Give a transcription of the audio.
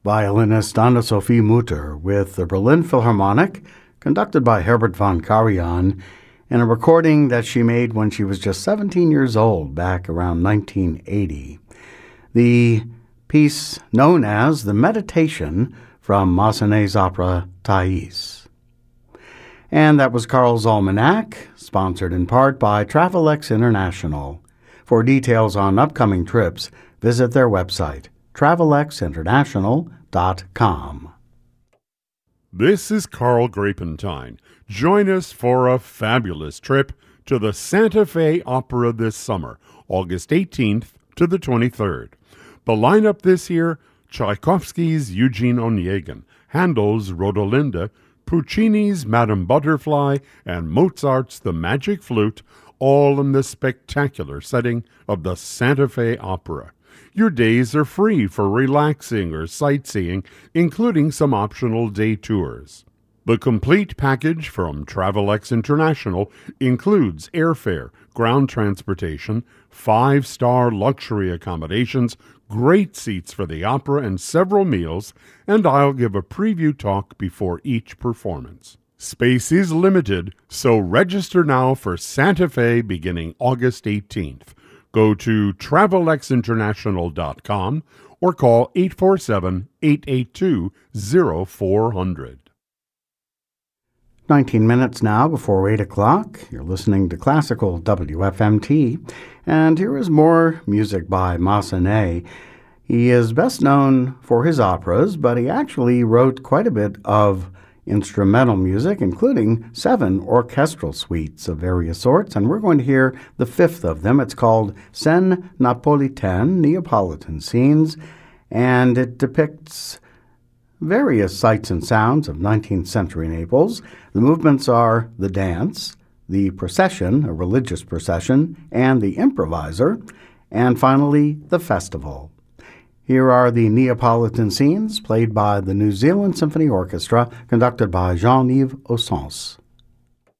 violinist Anna-Sophie Mutter with the Berlin Philharmonic, conducted by Herbert von Karajan, in a recording that she made when she was just 17 years old, back around 1980. The piece known as The Meditation from Massenet's opera Thais. And that was Carl's Almanac, sponsored in part by Travelex International. For details on upcoming trips, visit their website, travelexinternational.com. This is Carl Grapentine. Join us for a fabulous trip to the Santa Fe Opera this summer, August 18th to the 23rd. The lineup this year: Tchaikovsky's Eugene Onegin, Handel's Rodolinda, Puccini's Madame Butterfly, and Mozart's The Magic Flute, all in the spectacular setting of the Santa Fe Opera. Your days are free for relaxing or sightseeing, including some optional day tours. The complete package from Travelex International includes airfare, ground transportation, 5-star luxury accommodations, great seats for the opera, and several meals, and I'll give a preview talk before each performance. Space is limited, so register now for Santa Fe beginning August 18th. Go to travelexinternational.com or call 847-882-0400. 19 minutes now before 8 o'clock. You're listening to Classical WFMT, and here is more music by Massenet. He is best known for his operas, but he actually wrote quite a bit of instrumental music, including 7 orchestral suites of various sorts, and we're going to hear the 5th of them. It's called Scènes Napolitaines, Neapolitan Scenes, and it depicts various sights and sounds of 19th century Naples. The movements are the dance, the procession, a religious procession, and the improviser, and finally the festival. Here are the Neapolitan scenes played by the New Zealand Symphony Orchestra, conducted by Jean-Yves Ossens.